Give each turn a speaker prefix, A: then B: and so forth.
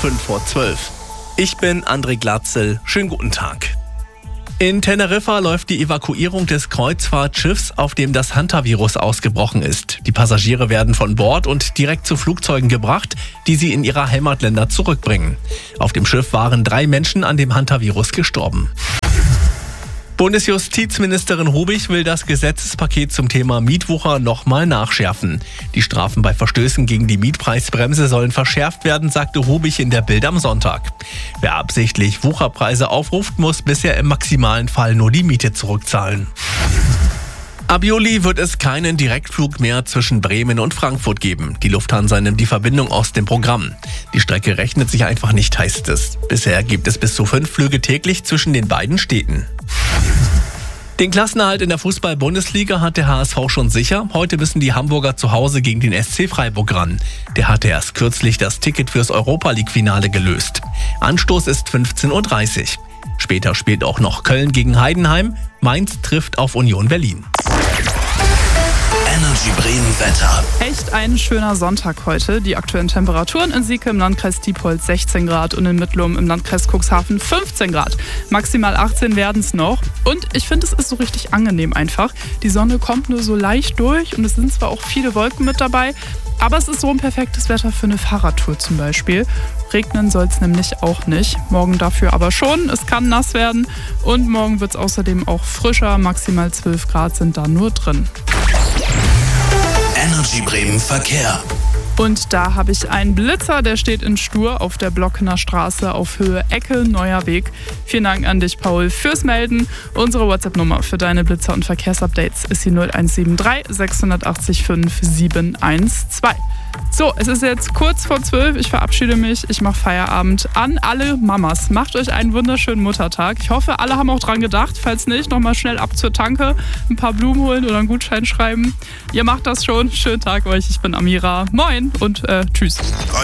A: 5:12. Ich bin André Glatzel. Schönen guten Tag. In Teneriffa läuft die Evakuierung des Kreuzfahrtschiffs, auf dem das Hantavirus ausgebrochen ist. Die Passagiere werden von Bord und direkt zu Flugzeugen gebracht, die sie in ihre Heimatländer zurückbringen. Auf dem Schiff waren 3 Menschen an dem Hantavirus gestorben. Bundesjustizministerin Hubig will das Gesetzespaket zum Thema Mietwucher nochmal nachschärfen. Die Strafen bei Verstößen gegen die Mietpreisbremse sollen verschärft werden, sagte Hubig in der Bild am Sonntag. Wer absichtlich Wucherpreise aufruft, muss bisher im maximalen Fall nur die Miete zurückzahlen. Ab Juli wird es keinen Direktflug mehr zwischen Bremen und Frankfurt geben. Die Lufthansa nimmt die Verbindung aus dem Programm. Die Strecke rechnet sich einfach nicht, heißt es. Bisher gibt es bis zu 5 Flüge täglich zwischen den beiden Städten. Den Klassenerhalt in der Fußball-Bundesliga hat der HSV schon sicher. Heute müssen die Hamburger zu Hause gegen den SC Freiburg ran. Der hatte erst kürzlich das Ticket fürs Europa-League-Finale gelöst. Anstoß ist 15:30 Uhr. Später spielt auch noch Köln gegen Heidenheim. Mainz trifft auf Union Berlin.
B: Energy Bremen Wetter.
C: Echt ein schöner Sonntag heute. Die aktuellen Temperaturen in Sieke im Landkreis Diepholz 16 Grad und in Mittlum im Landkreis Cuxhaven 15 Grad. Maximal 18 werden es noch. Und ich finde, es ist so richtig angenehm einfach. Die Sonne kommt nur so leicht durch und es sind zwar auch viele Wolken mit dabei, aber es ist so ein perfektes Wetter für eine Fahrradtour zum Beispiel. Regnen soll es nämlich auch nicht. Morgen dafür aber schon. Es kann nass werden und morgen wird es außerdem auch frischer. Maximal 12 Grad sind da nur drin.
B: Energy Bremen Verkehr.
C: Und da habe ich einen Blitzer, der steht in Stur auf der Blockener Straße auf Höhe Ecke Neuer Weg. Vielen Dank an dich, Paul, fürs Melden. Unsere WhatsApp-Nummer für deine Blitzer- und Verkehrsupdates ist die 0173 680 5712. So, es ist jetzt kurz vor 12. Ich verabschiede mich. Ich mache Feierabend. An alle Mamas. Macht euch einen wunderschönen Muttertag. Ich hoffe, alle haben auch dran gedacht. Falls nicht, nochmal schnell ab zur Tanke, ein paar Blumen holen oder einen Gutschein schreiben. Ihr macht das schon. Schönen Tag euch. Ich bin Amira. Moin und tschüss.